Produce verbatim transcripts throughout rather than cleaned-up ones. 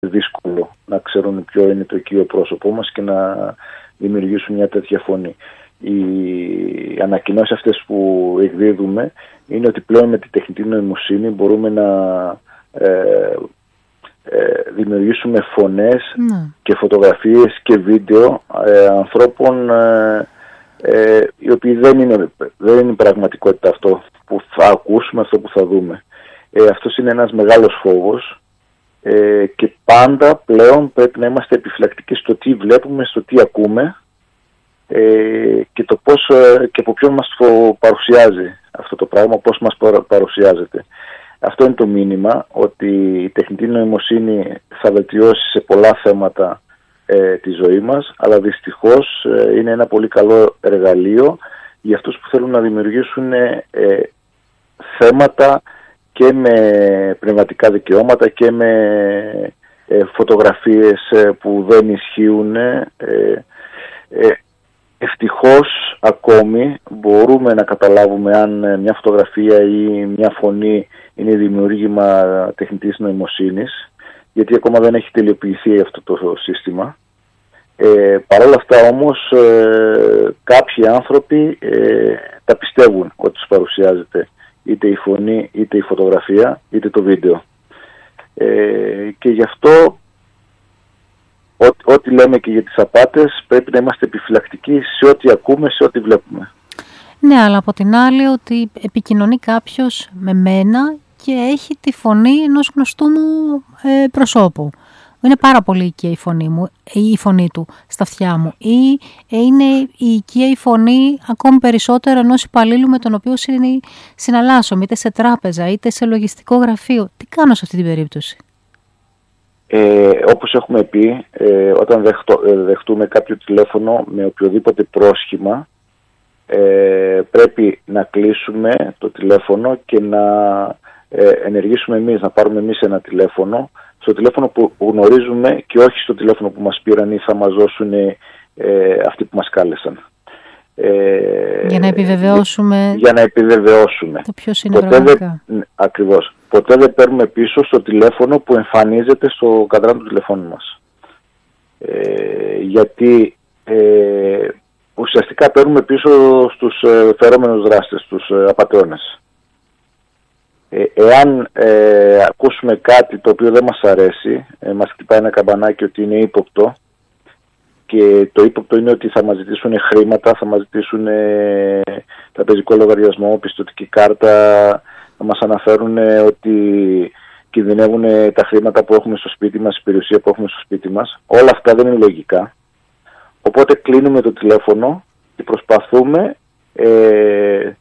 δύσκολο να ξέρουν ποιο είναι το οικείο πρόσωπό μας και να δημιουργήσουν μια τέτοια φωνή. Οι ανακοινώσεις αυτές που εκδίδουμε είναι ότι πλέον με τη τεχνητή νοημοσύνη μπορούμε να ε, ε, δημιουργήσουμε φωνές ναι. και φωτογραφίες και βίντεο ε, ανθρώπων ε, ε, οι οποίοι δεν είναι, δεν είναι πραγματικότητα αυτό που θα ακούσουμε, αυτό που θα δούμε. Ε, αυτός είναι ένας μεγάλος φόβος ε, και πάντα πλέον πρέπει να είμαστε επιφυλακτικοί στο τι βλέπουμε, στο τι ακούμε ε, και το πώς ε, και από ποιον μας το παρουσιάζει αυτό το πράγμα, πώς μας παρουσιάζεται. Αυτό είναι το μήνυμα, ότι η τεχνητή νοημοσύνη θα βελτιώσει σε πολλά θέματα ε, τη ζωή μας, αλλά δυστυχώς ε, είναι ένα πολύ καλό εργαλείο για αυτούς που θέλουν να δημιουργήσουν ε, ε, θέματα και με πνευματικά δικαιώματα και με ε, φωτογραφίες ε, που δεν ισχύουν. Ε, ε, ευτυχώς ακόμη μπορούμε να καταλάβουμε αν μια φωτογραφία ή μια φωνή είναι δημιούργημα τεχνητής νοημοσύνης, γιατί ακόμα δεν έχει τελειοποιηθεί αυτό το σύστημα. Ε, Παρ' όλα αυτά όμως ε, κάποιοι άνθρωποι ε, τα πιστεύουν ότι τους παρουσιάζεται είτε η φωνή, είτε η φωτογραφία, είτε το βίντεο. Ε, και γι' αυτό ό, ό,τι λέμε και για τις απάτες πρέπει να είμαστε επιφυλακτικοί σε ό,τι ακούμε, σε ό,τι βλέπουμε. Ναι, αλλά από την άλλη ότι επικοινωνεί κάποιος με μένα και έχει τη φωνή ενός γνωστού μου ε, προσώπου. Είναι πάρα πολύ οικία η φωνή μου, η φωνή του στα αυτιά μου, ή είναι η οικία η φωνή ακόμη περισσότερο ενός υπαλλήλου με τον οποίο συναλλάσσομαι, είτε σε τράπεζα είτε σε λογιστικό γραφείο. Τι κάνω σε αυτή την περίπτωση? Ε, όπως έχουμε πει, ε, όταν δεχτώ, ε, δεχτούμε κάποιο τηλέφωνο με οποιοδήποτε πρόσχημα, ε, πρέπει να κλείσουμε το τηλέφωνο και να ε, ενεργήσουμε εμείς, να πάρουμε εμείς ένα τηλέφωνο στο τηλέφωνο που γνωρίζουμε και όχι στο τηλέφωνο που μας πήραν ή θα μας δώσουν ε, αυτοί που μας κάλεσαν. Ε, για να επιβεβαιώσουμε, για να επιβεβαιώσουμε. Το ποιος είναι πραγματικά. Ακριβώς. Ποτέ δεν παίρνουμε πίσω στο τηλέφωνο που εμφανίζεται στο καντράν του τηλεφώνου μας. Ε, γιατί ε, ουσιαστικά παίρνουμε πίσω στους ε, φερόμενους δράστες, στους ε, απατεώνες. Ε, εάν ε, ακούσουμε κάτι το οποίο δεν μας αρέσει, ε, μας χτυπάει ένα καμπανάκι ότι είναι ύποπτο, και το ύποπτο είναι ότι θα μας ζητήσουν χρήματα, θα μας ζητήσουν ε, τραπεζικό λογαριασμό, πιστωτική κάρτα, θα μας αναφέρουν ε, ότι κινδυνεύουν ε, τα χρήματα που έχουμε στο σπίτι μας, η περιουσία που έχουμε στο σπίτι μας. Όλα αυτά δεν είναι λογικά. Οπότε κλείνουμε το τηλέφωνο και προσπαθούμε ε,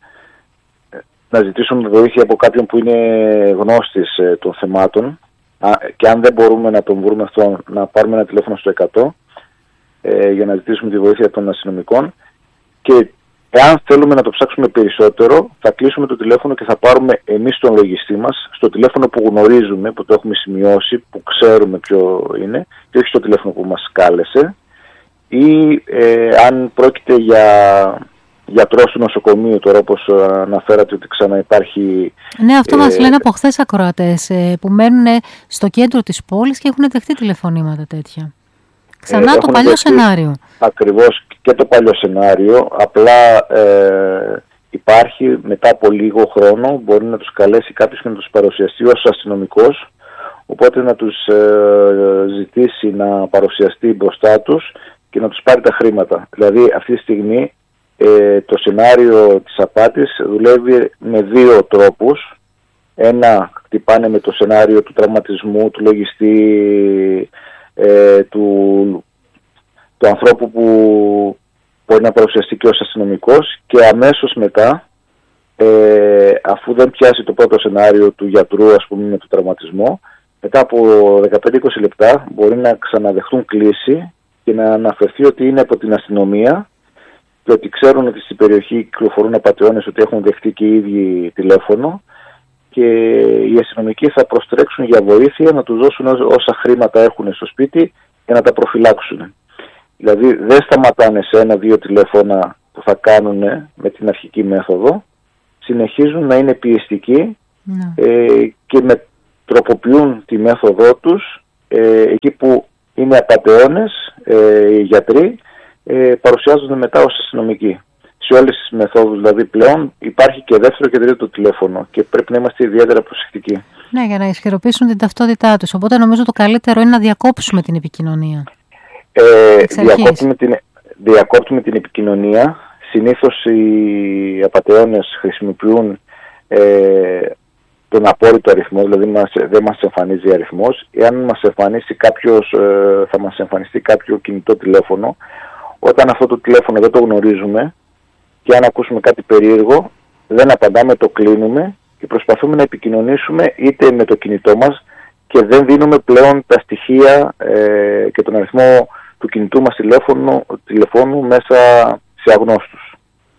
να ζητήσουμε βοήθεια από κάποιον που είναι γνώστης ε, των θεμάτων, α, και αν δεν μπορούμε να τον βρούμε αυτό, να πάρουμε ένα τηλέφωνο στο εκατό ε, για να ζητήσουμε τη βοήθεια των αστυνομικών, και εάν θέλουμε να το ψάξουμε περισσότερο θα κλείσουμε το τηλέφωνο και θα πάρουμε εμείς τον λογιστή μας στο τηλέφωνο που γνωρίζουμε, που το έχουμε σημειώσει, που ξέρουμε ποιο είναι, και όχι στο τηλέφωνο που μας κάλεσε, ή ε, αν πρόκειται για γιατρός του νοσοκομείου, τώρα όπως αναφέρατε ότι ξαναυπάρχει. Ναι, αυτό ε, μας λένε από χθες ακροατές ε, που μένουν στο κέντρο της πόλης και έχουν δεχτεί τηλεφωνήματα τέτοια. Ξανά ε, το παλιό δεχτεί, σενάριο. Ακριβώς, και το παλιό σενάριο, απλά ε, υπάρχει μετά από λίγο χρόνο, μπορεί να τους καλέσει κάποιος και να τους παρουσιαστεί ως αστυνομικός, οπότε να τους ε, ζητήσει να παρουσιαστεί μπροστά τους και να τους πάρει τα χρήματα. Δηλαδή αυτή τη στιγμή ε, το σενάριο της απάτης δουλεύει με δύο τρόπους. Ένα, χτυπάνε με το σενάριο του τραυματισμού, του λογιστή, ε, του, του ανθρώπου που μπορεί να παρουσιαστεί και ως αστυνομικός, και αμέσως μετά, ε, αφού δεν πιάσει το πρώτο σενάριο του γιατρού, ας πούμε, με το τραυματισμό, μετά από δεκαπέντε με είκοσι λεπτά μπορεί να ξαναδεχτούν κλήση και να αναφερθεί ότι είναι από την αστυνομία και ότι ξέρουν ότι στην περιοχή κυκλοφορούν απατεώνες, ότι έχουν δεχτεί και οι ίδιοι τηλέφωνο, και οι αστυνομικοί θα προστρέξουν για βοήθεια, να τους δώσουν όσα χρήματα έχουν στο σπίτι και να τα προφυλάξουν. Δηλαδή δεν σταματάνε σε ένα-δύο τηλέφωνα που θα κάνουν με την αρχική μέθοδο, συνεχίζουν να είναι πιεστικοί, ναι. ε, και με τροποποιούν τη μέθοδό τους ε, εκεί που είναι απατεώνες, ε, οι γιατροί, ε, παρουσιάζονται μετά ως αστυνομικοί. Σε όλες τις μεθόδους δηλαδή πλέον υπάρχει και δεύτερο και τρίτο τηλέφωνο και πρέπει να είμαστε ιδιαίτερα προσεκτικοί. Ναι, για να ισχυροποιήσουν την ταυτότητά τους. Οπότε νομίζω το καλύτερο είναι να διακόψουμε την επικοινωνία. Ε, διακόπτουμε, την, διακόπτουμε την επικοινωνία. Συνήθως οι απατεώνες χρησιμοποιούν ε, τον απόρριτο αριθμό, δηλαδή μας, δεν μας εμφανίζει αριθμός. Εάν μας εμφανίσει κάποιος, ε, θα μας εμφανιστεί κάποιο κινητό τηλέφωνο, όταν αυτό το τηλέφωνο δεν το γνωρίζουμε και αν ακούσουμε κάτι περίεργο, δεν απαντάμε, το κλείνουμε και προσπαθούμε να επικοινωνήσουμε είτε με το κινητό μας και δεν δίνουμε πλέον τα στοιχεία ε, και τον αριθμό του κινητού μας τηλέφωνου, τηλεφώνου μέσα σε αγνώστους.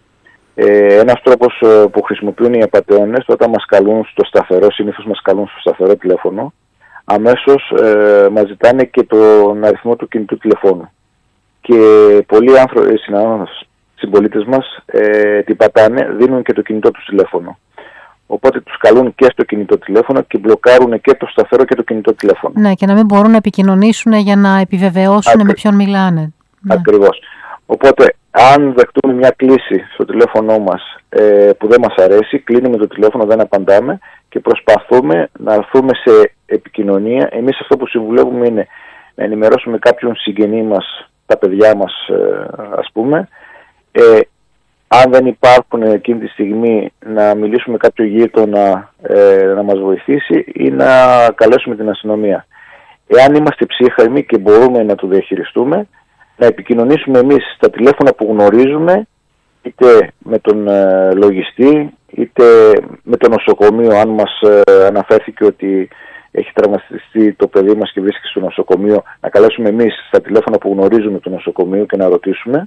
Ε, ένας τρόπος που χρησιμοποιούν οι απατεώνες, όταν μας καλούν στο σταθερό, συνήθως μας καλούν στο σταθερό τηλέφωνο, αμέσως ε, μας ζητάνε και τον αριθμό του κινητού τηλεφώνου. Και πολλοί άνθρωποι, συμπολίτες μας, ε, την πατάνε, δίνουν και το κινητό τους τηλέφωνο. Οπότε τους καλούν και στο κινητό τηλέφωνο και μπλοκάρουν και το σταθερό και το κινητό τηλέφωνο. Ναι, και να μην μπορούν να επικοινωνήσουν για να επιβεβαιώσουν Ακρι... με ποιον μιλάνε. Ακριβώς. Οπότε, αν δεχτούμε μια κλήση στο τηλέφωνο μας ε, που δεν μας αρέσει, κλείνουμε το τηλέφωνο, δεν απαντάμε και προσπαθούμε να έρθουμε σε επικοινωνία. Εμείς αυτό που συμβουλεύουμε είναι να ενημερώσουμε κάποιον συγγενή μας, τα παιδιά μας ε, ας πούμε, ε, αν δεν υπάρχουν εκείνη τη στιγμή να μιλήσουμε με κάποιο γείτονα ε, να μας βοηθήσει ή να καλέσουμε την αστυνομία. Εάν είμαστε ψύχρεμοι και μπορούμε να το διαχειριστούμε, να επικοινωνήσουμε εμείς στα τηλέφωνα που γνωρίζουμε, είτε με τον ε, λογιστή, είτε με το νοσοκομείο, αν μας ε, αναφέρθηκε ότι έχει τραυματιστεί το παιδί μας και βρίσκεται στο νοσοκομείο, να καλέσουμε εμείς στα τηλέφωνα που γνωρίζουμε το νοσοκομείο και να ρωτήσουμε,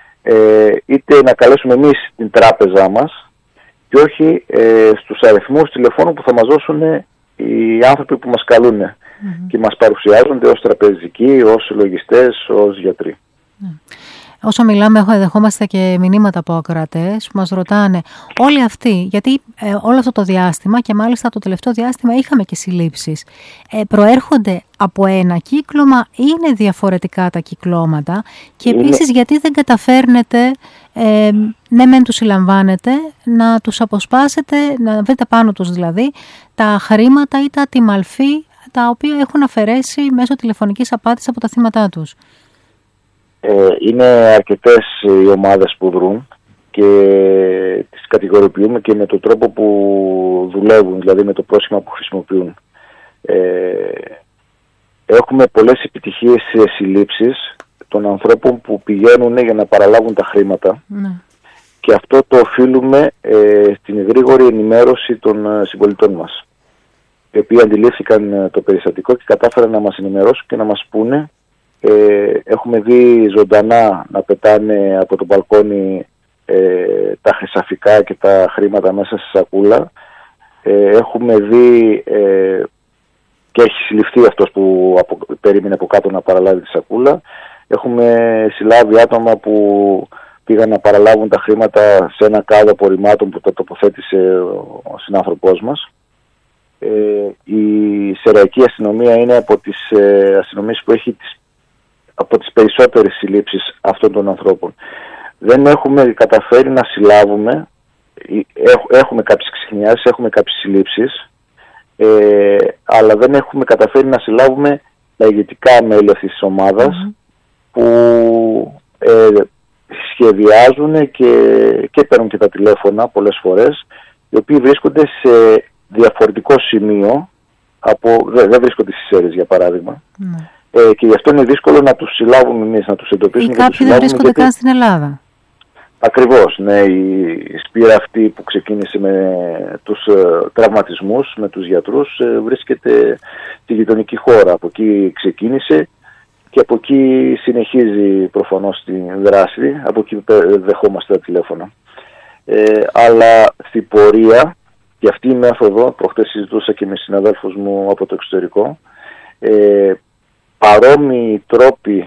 ε, είτε να καλέσουμε εμείς την τράπεζά μας και όχι ε, στους αριθμούς τηλεφώνου που θα μας δώσουν οι άνθρωποι που μας καλούν mm-hmm. και μας παρουσιάζονται ως τραπεζικοί, ως λογιστές, ως γιατροί. Mm. Όσο μιλάμε, δεχόμαστε και μηνύματα από ακροατές που μας ρωτάνε όλοι αυτοί, γιατί ε, όλο αυτό το διάστημα και μάλιστα το τελευταίο διάστημα είχαμε και συλλήψεις, ε, προέρχονται από ένα κύκλωμα ή είναι διαφορετικά τα κυκλώματα και είναι... επίσης γιατί δεν καταφέρνετε, ε, ναι μεν τους συλλαμβάνετε, να τους αποσπάσετε, να βρείτε πάνω τους δηλαδή τα χρήματα ή τα τιμαλφή τα οποία έχουν αφαιρέσει μέσω τηλεφωνικής απάτης από τα θύματά τους. Ε, είναι αρκετές οι ομάδες που δρούν και τις κατηγοριοποιούμε και με τον τρόπο που δουλεύουν, δηλαδή με το πρόσχημα που χρησιμοποιούν. Ε, έχουμε πολλές επιτυχίες σε συλλήψεις των ανθρώπων που πηγαίνουν για να παραλάβουν τα χρήματα ναι. και αυτό το οφείλουμε ε, στην γρήγορη ενημέρωση των συμπολιτών μας, οι οποίοι αντιλήφθηκαν το περιστατικό και κατάφεραν να μας ενημερώσουν και να μας πούνε. Ε, έχουμε δει ζωντανά να πετάνε από το μπαλκόνι ε, τα χρυσαφικά και τα χρήματα μέσα στη σακούλα. Ε, έχουμε δει ε, και έχει συλληφθεί αυτός που απο, περίμενε από κάτω να παραλάβει τη σακούλα. Έχουμε συλλάβει άτομα που πήγαν να παραλάβουν τα χρήματα σε ένα κάδο απορριμμάτων που τα τοποθέτησε ο, ο συνάνθρωπός μας. Ε, η Σεραϊκή αστυνομία είναι από τις ε, αστυνομίες που έχει τις από τις περισσότερες συλλήψεις αυτών των ανθρώπων. Δεν έχουμε καταφέρει να συλλάβουμε, έχουμε κάποιες ξεχνιάσεις, έχουμε κάποιες συλλήψεις, ε, αλλά δεν έχουμε καταφέρει να συλλάβουμε τα ηγετικά μέλη αυτής της ομάδας mm-hmm. που ε, σχεδιάζουν και, και παίρνουν και τα τηλέφωνα πολλές φορές, οι οποίοι βρίσκονται σε διαφορετικό σημείο, από, δεν, δεν βρίσκονται στις Σέρρες για παράδειγμα, mm-hmm. Ε, και γι' αυτό είναι δύσκολο να τους συλλάβουμε εμείς, να τους εντοπίσουμε. Ή κάποιοι δεν βρίσκονται γιατί... καν στην Ελλάδα. Ακριβώς, ναι. Η σπήρα αυτή που ξεκίνησε με τους ε, τραυματισμούς, με τους γιατρούς, ε, βρίσκεται στη γειτονική χώρα. Από εκεί ξεκίνησε και από εκεί συνεχίζει προφανώς τη δράση. Από εκεί δεχόμαστε τα τηλέφωνα. Ε, αλλά στην πορεία, και αυτή η μέθοδο, προχτές συζητούσα και με συναδέλφους μου από το εξωτερικό, ε, παρόμοιοι τρόποι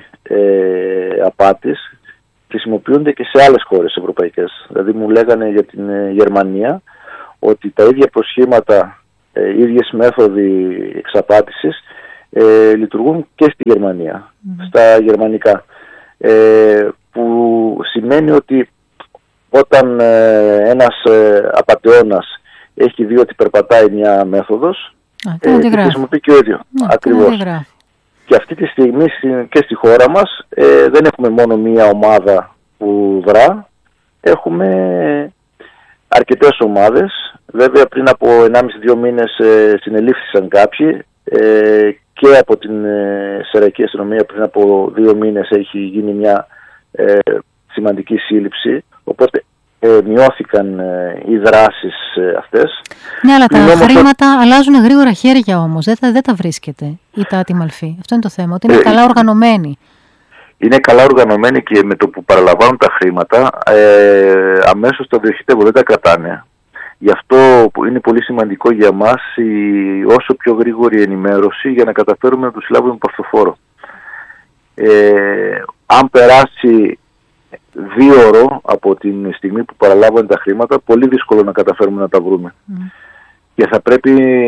ε, απάτης χρησιμοποιούνται και σε άλλες χώρες ευρωπαϊκές. Δηλαδή μου λέγανε για την ε, Γερμανία ότι τα ίδια προσχήματα, ε, ίδιες μέθοδοι εξαπάτησης ε, λειτουργούν και στη Γερμανία, mm. στα γερμανικά, ε, που σημαίνει ότι όταν ε, ένας ε, απατεώνας έχει δει ότι περπατάει μια μέθοδος, ε, τη χρησιμοποιεί και ο ίδιο. Ναι, ακριβώς. Και αυτή τη στιγμή και στη χώρα μας ε, δεν έχουμε μόνο μία ομάδα που δρά, έχουμε αρκετές ομάδες. Βέβαια πριν από ενάμιση με δύο μήνες ε, συνελήφθησαν κάποιοι ε, και από την ε, Σεραϊκή Αστυνομία πριν από δύο μήνες έχει γίνει μια ε, σημαντική σύλληψη, οπότε ε, μειώθηκαν ε, οι δράσεις ε, αυτές. Ναι, αλλά τα όμως χρήματα το... αλλάζουν γρήγορα χέρια όμως, δεν τα, δεν τα βρίσκεται η τάτη μαλφή. Αυτό είναι το θέμα, ότι είναι ε, καλά οργανωμένοι. Είναι καλά οργανωμένοι και με το που παραλαμβάνουν τα χρήματα ε, αμέσως τα διοχετεύουν, δεν τα κρατάνε. Γι' αυτό είναι πολύ σημαντικό για μας η όσο πιο γρήγορη ενημέρωση για να καταφέρουμε να τους συλλάβουμε από αυτοφόρο. Ε, αν περάσει δύο ώρο από την στιγμή που παραλάβουν τα χρήματα, πολύ δύσκολο να καταφέρουμε να τα βρούμε. Mm. Και θα πρέπει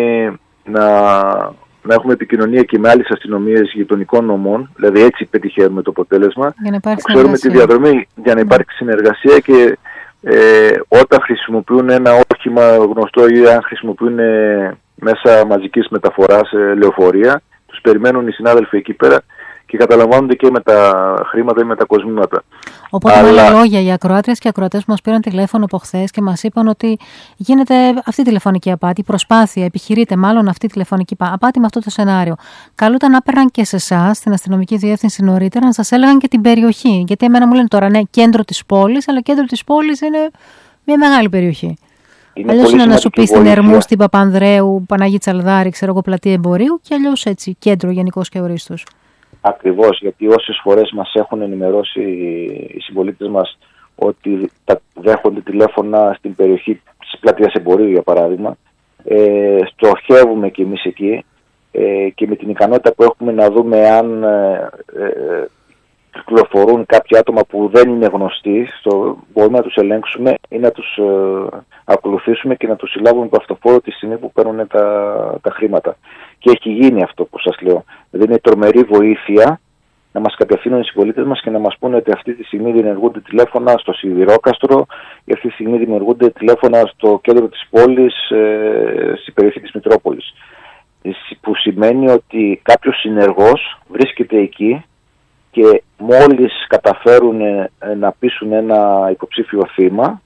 να, να έχουμε επικοινωνία και με άλλες αστυνομίες γειτονικών νομών, δηλαδή έτσι πετυχαίνουμε το αποτέλεσμα, που ξέρουμε τη διαδρομή για να υπάρξει mm. συνεργασία και ε, όταν χρησιμοποιούν ένα όχημα γνωστό ή αν χρησιμοποιούν μέσα μαζικής μεταφοράς ε, λεωφορεία, τους περιμένουν οι συνάδελφοι εκεί πέρα και καταλαμβάνονται και με τα χρήματα ή με τα κοσμήματα. Οπότε, αλλά... με άλλα λόγια, οι ακροάτριες και οι ακροατές που μας πήραν τηλέφωνο από χθες και μας είπαν ότι γίνεται αυτή η τηλεφωνική απάτη, προσπάθεια, επιχειρείται μάλλον αυτή η τηλεφωνική απάτη με αυτό το σενάριο. Καλούταν να έπαιρναν και σε εσάς, στην αστυνομική διεύθυνση νωρίτερα, να σας έλεγαν και την περιοχή. Γιατί εμένα μου λένε τώρα, ναι, κέντρο της πόλης, αλλά κέντρο της πόλης είναι μια μεγάλη περιοχή. Αλλιώς είναι να σου πει στην Ερμού, στην Παπανδρέου, Παναγή Τσαλδάρη, ξέρω εγώ, πλατεία εμπορίου, και αλλιώς έτσι, κέντρο γενικώς και ορίστος. Ακριβώς, γιατί όσες φορές μας έχουν ενημερώσει οι συμπολίτες μας ότι τα δέχονται τηλέφωνα στην περιοχή της πλατείας εμπορίου, για παράδειγμα, ε, στοχεύουμε κι εμείς εκεί ε, και με την ικανότητα που έχουμε να δούμε αν ε, ε, κυκλοφορούν κάποια άτομα που δεν είναι γνωστοί, στο, μπορούμε να τους ελέγξουμε ή να τους ε, ακολουθήσουμε και να τους συλλάβουμε από αυτοφόρο τη στιγμή που παίρνουν τα, τα χρήματα. Και έχει γίνει αυτό που σας λέω. Δηλαδή είναι τρομερή βοήθεια να μας κατευθύνουν οι συμπολίτες μας και να μας πούνε ότι αυτή τη στιγμή δημιουργούνται τηλέφωνα στο Σιδηρόκαστρο ή αυτή τη στιγμή δημιουργούνται τηλέφωνα στο κέντρο της πόλης, ε, στην περιοχή της Μητρόπολης. Που σημαίνει ότι κάποιος συνεργός βρίσκεται εκεί και μόλις καταφέρουν να πείσουν ένα υποψήφιο θύμα,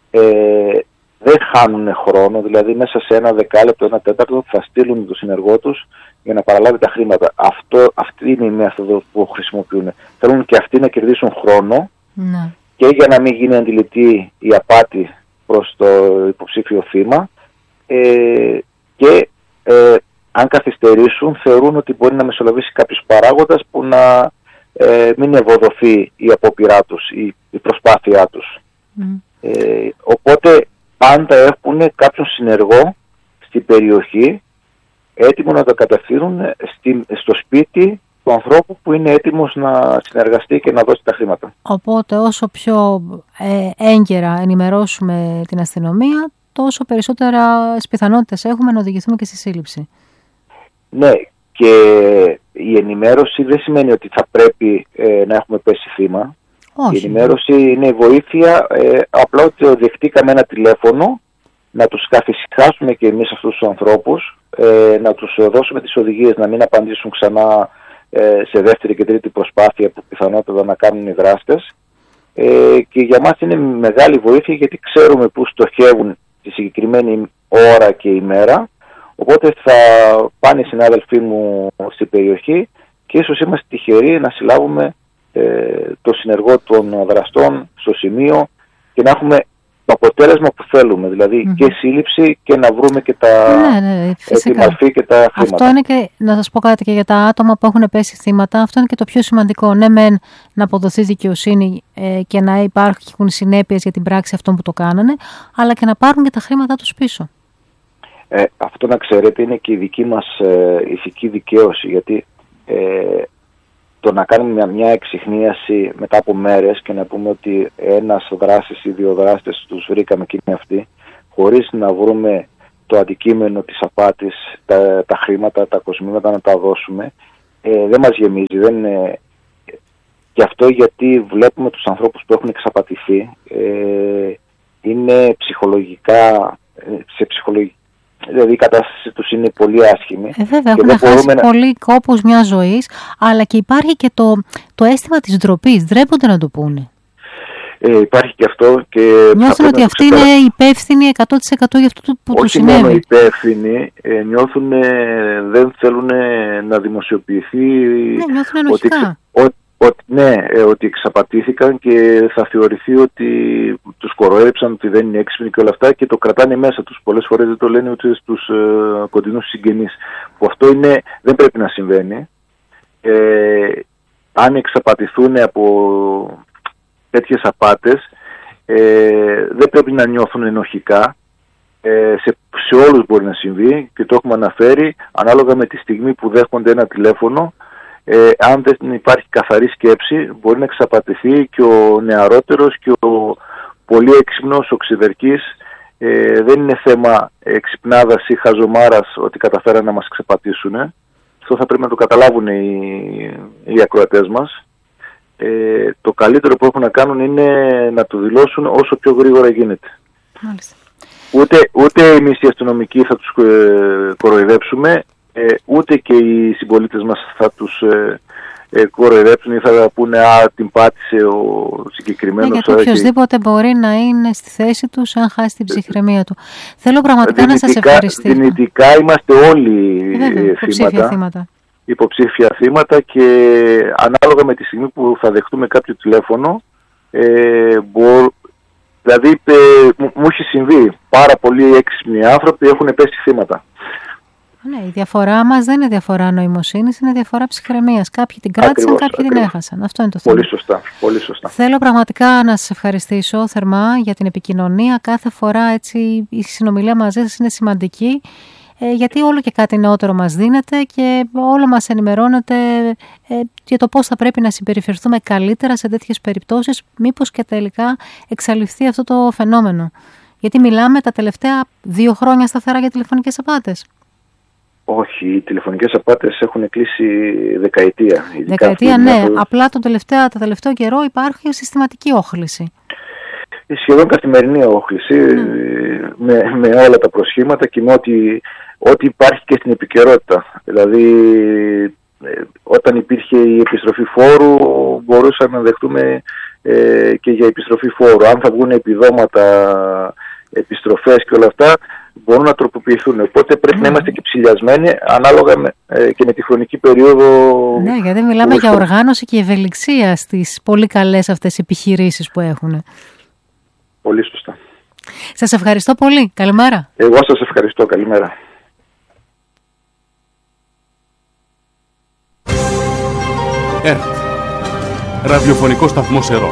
ε, δεν χάνουν χρόνο, δηλαδή μέσα σε ένα δεκάλεπτο, ένα τέταρτο θα στείλουν τον συνεργό τους για να παραλάβει τα χρήματα. Αυτό, αυτή είναι η μέθοδο που χρησιμοποιούν. Θέλουν και αυτοί να κερδίσουν χρόνο ναι. και για να μην γίνει αντιληπτή η απάτη προς το υποψήφιο θύμα ε, και ε, αν καθυστερήσουν θεωρούν ότι μπορεί να μεσολαβήσει κάποιος παράγοντας που να ε, μην ευοδοθεί η απόπειρά τους, η, η προσπάθειά τους. Mm. Ε, οπότε πάντα έχουν κάποιον συνεργό στην περιοχή έτοιμο να τα κατευθύνουν στη, στο σπίτι του ανθρώπου που είναι έτοιμος να συνεργαστεί και να δώσει τα χρήματα. Οπότε όσο πιο ε, έγκαιρα ενημερώσουμε την αστυνομία, τόσο περισσότερα πιθανότητες έχουμε να οδηγηθούμε και στη σύλληψη. Ναι, και η ενημέρωση δεν σημαίνει ότι θα πρέπει ε, να έχουμε πέσει θύμα. Όχι. Η ενημέρωση είναι η βοήθεια, ε, απλά ότι δεχτήκαμε ένα τηλέφωνο, να τους καθησυχάσουμε και εμείς αυτούς τους ανθρώπους, ε, να τους δώσουμε τις οδηγίες να μην απαντήσουν ξανά ε, σε δεύτερη και τρίτη προσπάθεια που πιθανότατα να κάνουν οι δράστες. Ε, και για μας είναι μεγάλη βοήθεια γιατί ξέρουμε πού στοχεύουν τη συγκεκριμένη ώρα και ημέρα, οπότε θα πάνε οι συνάδελφοί μου στην περιοχή και ίσως είμαστε τυχεροί να συλλάβουμε το συνεργό των δραστών στο σημείο και να έχουμε το αποτέλεσμα που θέλουμε, δηλαδή mm-hmm. και σύλληψη και να βρούμε και τα, ναι, ναι, τη μορφή και τα χρήματα. Αυτό είναι και, να σας πω κάτι και για τα άτομα που έχουν πέσει θύματα, αυτό είναι και το πιο σημαντικό. Ναι, μεν να αποδοθεί δικαιοσύνη ε, και να υπάρχουν συνέπειες για την πράξη αυτών που το κάνανε, αλλά και να πάρουν και τα χρήματά τους πίσω. Ε, αυτό να ξέρετε είναι και η δική μας ε, ηθική δικαίωση, γιατί ε, το να κάνουμε μια, μια εξιχνίαση μετά από μέρες και να πούμε ότι ένας δράστης ή δύο δράστες τους βρήκαμε και είναι αυτοί, χωρίς να βρούμε το αντικείμενο της απάτης, τα, τα χρήματα, τα κοσμήματα να τα δώσουμε, ε, δεν μας γεμίζει. Δεν, ε, γι' αυτό γιατί βλέπουμε τους ανθρώπους που έχουν εξαπατηθεί, ε, είναι ψυχολογικά, σε ψυχολογική, δηλαδή η κατάσταση τους είναι πολύ άσχημη. Ε, βέβαια, έχουν χάσει να... πολύ κόπος μιας ζωής, αλλά και υπάρχει και το, το αίσθημα της ντροπής, ντρέπονται να το πούνε. Ε, υπάρχει και αυτό. Και νιώθουν ότι αυτοί είναι υπεύθυνοι εκατό τοις εκατό για αυτό που τους συνέβη. Όχι μόνο υπεύθυνοι, ε, νιώθουν, ε, δεν θέλουν να δημοσιοποιηθεί. Ναι, νιώθουν ενοχικά. Ότι, ο, ο, ναι, ε, ότι εξαπατήθηκαν και θα θεωρηθεί ότι τους κοροϊδέψαν, ότι δεν είναι έξυπνοι και όλα αυτά και το κρατάνε μέσα τους. Πολλές φορές δεν το λένε ούτε στους ε, κοντινούς συγγενείς. Που αυτό είναι, δεν πρέπει να συμβαίνει. Ε, αν εξαπατηθούν από τέτοιες απάτες, ε, δεν πρέπει να νιώθουν ενοχικά. Ε, σε, σε όλους μπορεί να συμβεί και το έχουμε αναφέρει, ανάλογα με τη στιγμή που δέχονται ένα τηλέφωνο. Ε, αν δεν υπάρχει καθαρή σκέψη, μπορεί να εξαπατηθεί και ο νεαρότερος και ο πολύ έξυπνος, ο ξυδερκής. Ε, δεν είναι θέμα εξυπνάδας ή χαζομάρας ότι καταφέραν να μας ξεπατήσουν. Αυτό θα πρέπει να το καταλάβουν οι, οι ακροατές μας. Ε, το καλύτερο που έχουν να κάνουν είναι να το δηλώσουν όσο πιο γρήγορα γίνεται. Μάλιστα. Ούτε, ούτε εμείς οι αστυνομικοί θα τους ε, κοροϊδέψουμε, ε, ούτε και οι συμπολίτες μας θα τους ε, ε, κοροϊδέψουν ή θα πούνε «Α, την πάτησε ο συγκεκριμένος». Ναι, γιατί οποιοσδήποτε και... μπορεί να είναι στη θέση τους αν χάσει την ψυχραιμία του. Θέλω πραγματικά δυνητικά, να σας ευχαριστήσω. Δυνητικά είμαστε όλοι ε, θύματα. θύματα. υποψήφια θύματα και ανάλογα με τη στιγμή που θα δεχτούμε κάποιο τηλέφωνο, ε, μπο, δηλαδή ε, μου, μου έχει συμβεί, πάρα πολλοί έξυπνοι άνθρωποι έχουν πέσει θύματα. Ναι, η διαφορά μας δεν είναι διαφορά νοημοσύνης, είναι διαφορά ψυχραιμίας. Κάποιοι την κράτησαν, ακριβώς, κάποιοι ακριβώς. την έχασαν. Αυτό είναι το θέμα. Πολύ σωστά, πολύ σωστά. Θέλω πραγματικά να σας ευχαριστήσω θερμά για την επικοινωνία. Κάθε φορά έτσι η συνομιλία μαζί σας είναι σημαντική. Γιατί όλο και κάτι νεότερο μας δίνεται και όλο μας ενημερώνεται για το πώς θα πρέπει να συμπεριφερθούμε καλύτερα σε τέτοιες περιπτώσεις, μήπως και τελικά εξαλειφθεί αυτό το φαινόμενο. Γιατί μιλάμε τα τελευταία δύο χρόνια σταθερά για τηλεφωνικές απάτες. Όχι, οι τηλεφωνικές απάτες έχουν κλείσει δεκαετία. Δεκαετία, ναι. Το... Απλά το τελευταίο, το τελευταίο καιρό υπάρχει συστηματική όχληση. Σχεδόν καθημερινή όχληση, mm. με, με όλα τα προσχήματα και με ό,τι, ό,τι υπάρχει και στην επικαιρότητα. Δηλαδή, ε, όταν υπήρχε η επιστροφή φόρου, μπορούσαμε να δεχτούμε ε, και για επιστροφή φόρου. Αν θα βγουν επιδόματα, επιστροφές και όλα αυτά, μπορούν να τροποποιηθούν. Οπότε πρέπει mm. να είμαστε και ψηλιασμένοι ανάλογα με, ε, και με τη χρονική περίοδο. Ναι, γιατί μιλάμε για οργάνωση και ευελιξία στις πολύ καλές αυτές επιχειρήσεις που έχουν. Πολύ σωστά. Σας ευχαριστώ πολύ. Καλημέρα. Εγώ σας ευχαριστώ. Καλημέρα. ΕΡΤ. Ραδιοφωνικό σταθμό Σερών.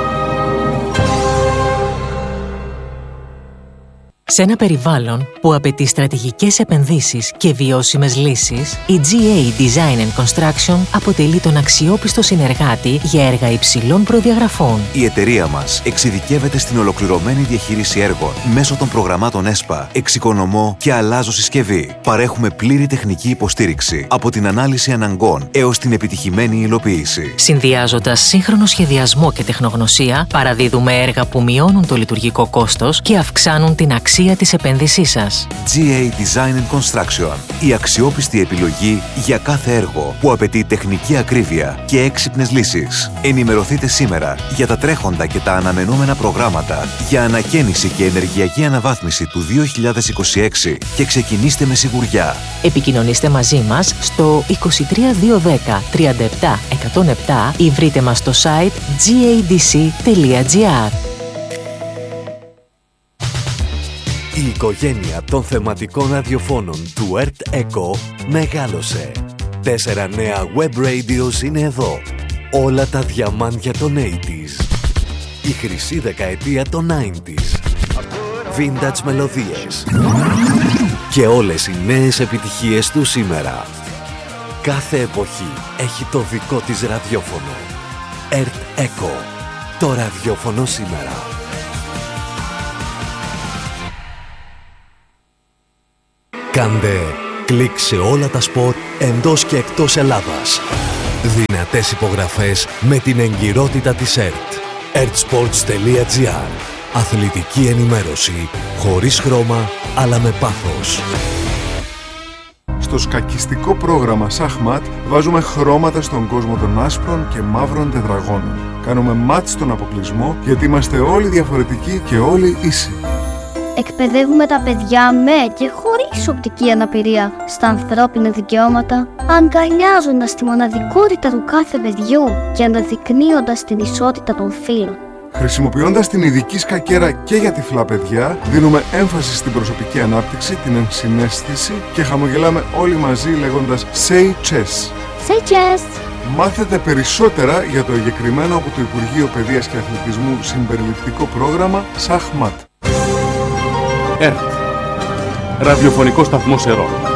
Σε ένα περιβάλλον που απαιτεί στρατηγικές επενδύσεις και βιώσιμες λύσεις, η τζι έι Design and Construction αποτελεί τον αξιόπιστο συνεργάτη για έργα υψηλών προδιαγραφών. Η εταιρεία μας εξειδικεύεται στην ολοκληρωμένη διαχείριση έργων μέσω των προγραμμάτων ΕΣΠΑ, εξοικονομώ και αλλάζω συσκευή. Παρέχουμε πλήρη τεχνική υποστήριξη από την ανάλυση αναγκών έως την επιτυχημένη υλοποίηση. Συνδυάζοντας σύγχρονο σχεδιασμό και τεχνογνωσία, παραδίδουμε έργα που μειώνουν το λειτουργικό κόστος και αυξάνουν την αξία της επένδυσής σας. τζι έι Design and Construction. Η αξιόπιστη επιλογή για κάθε έργο που απαιτεί τεχνική ακρίβεια και έξυπνες λύσεις. Ενημερωθείτε σήμερα για τα τρέχοντα και τα αναμενόμενα προγράμματα για ανακαίνιση και ενεργειακή αναβάθμιση του δύο χιλιάδες είκοσι έξι και ξεκινήστε με σιγουριά. Επικοινωνήστε μαζί μας στο είκοσι τρία διακόσια δέκα τριάντα επτά εκατόν επτά ή βρείτε μας στο site τζι έι ντι σι τελεία τζι άρ. Η οικογένεια των θεματικών ραδιοφώνων του ΕΡΤ Echo μεγάλωσε. Τέσσερα νέα web radios είναι εδώ. Όλα τα διαμάντια των ογδόντα. Η χρυσή δεκαετία των ενενήντα. Vintage μελωδίες. Και όλες οι νέες επιτυχίες του σήμερα. Κάθε εποχή έχει το δικό της ραδιόφωνο. ΕΡΤ Echo. Το ραδιόφωνο σήμερα. Κάντε κλικ σε όλα τα σπορ εντός και εκτός Ελλάδας. Δυνατές υπογραφές με την εγκυρότητα της ΕΡΤ. ερτ-sports τελεία τζι άρ. Αθλητική ενημέρωση χωρίς χρώμα αλλά με πάθος. Στο σκακιστικό πρόγραμμα Σαχμάτ βάζουμε χρώματα στον κόσμο των άσπρων και μαύρων τετραγώνων. Κάνουμε μάτς στον αποκλεισμό γιατί είμαστε όλοι διαφορετικοί και όλοι ίσοι. Εκπαιδεύουμε τα παιδιά με και χωρίς οπτική αναπηρία στα ανθρώπινα δικαιώματα, αγκαλιάζοντας τη μοναδικότητα του κάθε παιδιού και αναδεικνύοντας την ισότητα των φύλων. Χρησιμοποιώντας την ειδική σκακέρα και για τυφλά παιδιά, δίνουμε έμφαση στην προσωπική ανάπτυξη, την ενσυναίσθηση και χαμογελάμε όλοι μαζί λέγοντας Say Chess. Say Chess! Μάθετε περισσότερα για το εγκεκριμένο από το Υπουργείο Παιδείας και Αθλητισμού συμπεριληπτικό πρόγραμμα Σαχμάτ. ΕΡΤ. Ραδιοφωνικό σταθμό Ερώ.